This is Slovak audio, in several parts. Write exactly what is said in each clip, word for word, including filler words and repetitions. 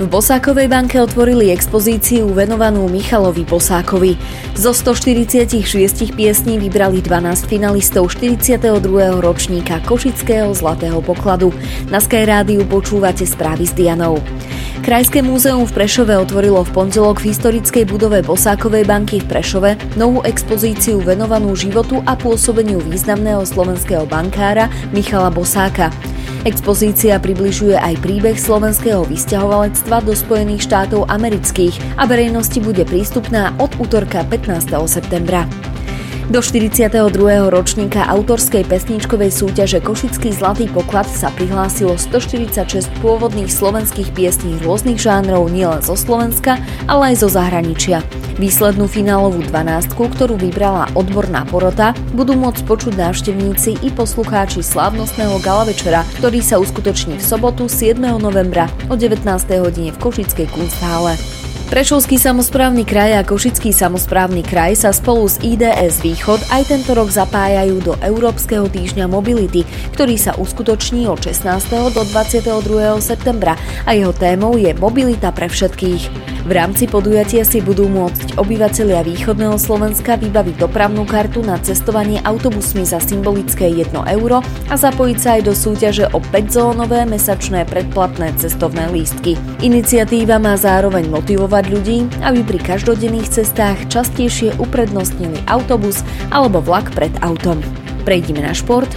Bosákovej banke otvorili expozíciu venovanú Michalovi Bosákovi. Zo stoštyridsaťšesť piesní vybrali dvanásť finalistov štyridsiateho druhého ročníka Košického zlatého pokladu. Na Sky Rádiu počúvate správy s Dianou. Krajské múzeum v Prešove otvorilo v pondelok v historickej budove Bosákovej banky v Prešove novú expozíciu venovanú životu a pôsobeniu významného slovenského bankára Michala Bosáka. Expozícia približuje aj príbeh slovenského vysťahovalectva do Spojených štátov amerických a verejnosti bude prístupná od utorka pätnásteho septembra. Do štyridsiateho druhého ročníka autorskej pesničkovej súťaže Košický zlatý poklad sa prihlásilo stoštyridsaťšesť pôvodných slovenských piesní rôznych žánrov nielen zo Slovenska, ale aj zo zahraničia. Výslednú finálovú dvanástku, ktorú vybrala odborná porota, budú môcť počuť návštevníci i poslucháči slávnostného gala večera, ktorý sa uskutoční v sobotu siedmeho novembra o devätnástej hodine v Košickej Kunsthále. Prešovský samosprávny kraj a Košický samosprávny kraj sa spolu s í dé es Východ aj tento rok zapájajú do Európskeho týždňa mobility, ktorý sa uskutoční od šestnásteho do dvadsiateho druhého septembra a jeho témou je mobilita pre všetkých. V rámci podujatia si budú môcť obyvatelia východného Slovenska vybaviť dopravnú kartu na cestovanie autobusmi za symbolické jedno euro a zapojiť sa aj do súťaže o päťzónové mesačné predplatné cestovné lístky. Iniciatíva má zároveň motivovať ľudí, aby pri každodenných cestách častejšie uprednostnili autobus alebo vlak pred autom. Prejdime na šport.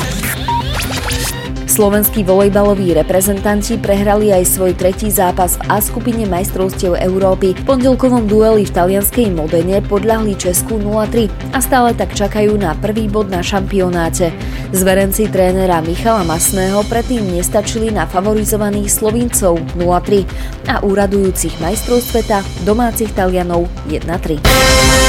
Slovenskí volejbaloví reprezentanti prehrali aj svoj tretí zápas v A skupine majstrovstiev Európy. V pondelkovom dueli v talianskej Modene podľahli Česku nula tri a stále tak čakajú na prvý bod na šampionáte. Zverenci trénera Michala Masného predtým nestačili na favorizovaných Slovíncov nula tri a úradujúcich majstrov sveta domácich Talianov jedna tri.